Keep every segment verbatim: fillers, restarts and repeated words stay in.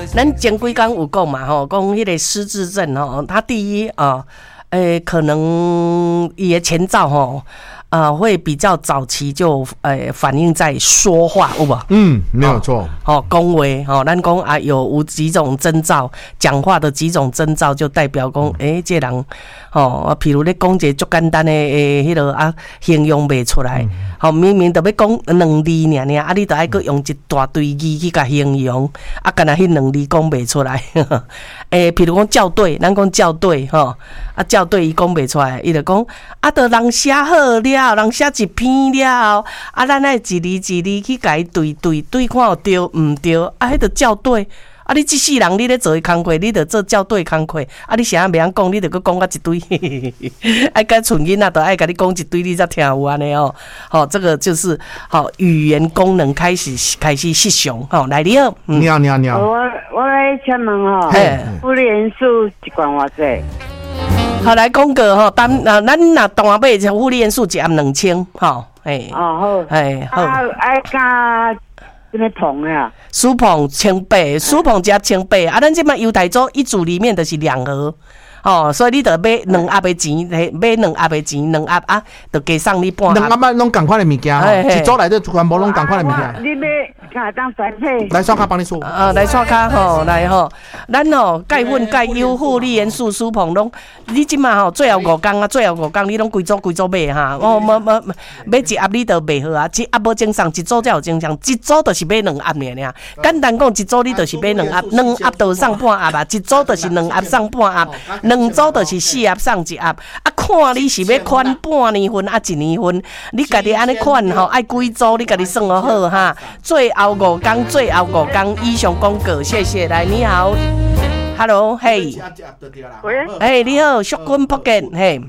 咱前几天有讲嘛吼，讲迄个失智症吼，他第一啊，诶、呃，可能伊的前兆吼。呃，会比较早期就呃反映在说话，有无？ 嗯，没有错。 哦，讲话，哦，咱讲啊，有有几种征兆，讲话的几种征兆，就代表讲，诶、欸，这人，哦，譬如咧讲一个足简单的诶，迄落啊，形容袂出来，好、嗯哦，明明就要讲两字尔尔，啊，你就爱搁用一大堆字去甲形容，啊，干那迄两字讲袂出来，诶、欸，譬如讲校对，咱讲校对，吼、哦，啊，校对伊讲袂出来，伊就讲，啊，得人写好了。人写一篇了，啊，咱爱一字一字去甲伊对对对，看有对毋对，啊，迄着校对。啊，你即世人你咧做诶工课，你着做校对工课。啊，你啥袂晓讲，你着搁讲啊一堆，爱甲剩囡仔，着爱甲你讲一堆，你才听有安尼哦。好、哦，这个就是好、哦、语言功能开始开始失常。好、哦，来你好， 嗯、你好，你好，你好。 我我来请问吼，复利元素一罐偌济？ 好，来讲个吼，单啊，咱若当下买就复利元素一盒两千，吼，哎， 哦好，哎好，啊爱加什么糖啊？ 薯碰千八，薯碰加千八，啊，咱即摆优待组一组里面就是两盒。哦，所以你得买两盒的钱，买两盒的钱，两盒啊，就加送你半盒。 两盒啊，拢同款的物件，一组内底全部拢同款的物件。 你买看当选配？ 来刷卡帮你数。 啊，来刷卡吼，来吼，咱吼钙粉、钙优、护理元素、舒膨拢，你即马吼最后五工啊，最后五工你拢规组规组买哈。哦，买买买一盒你就买好啊，一盒无正常，一组才有正常，一组就是买两盒尔尔。简单讲，一组你就是买两盒，两盒就送半盒啊，一组就是两盒送半盒。两组就是四盒送一盒，啊，看你是要款半年份啊一年份，你家己安尼款吼，爱几组你家己算好好哈。最后五工，最后五工以上广告，谢谢。来，你好 ，Hello， 嘿， 喂， 嘿，你好，淑君福建，嘿，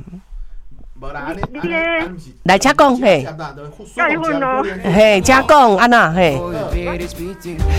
来请讲，嘿， 盖粉咯， 嘿，请讲，安那，嘿。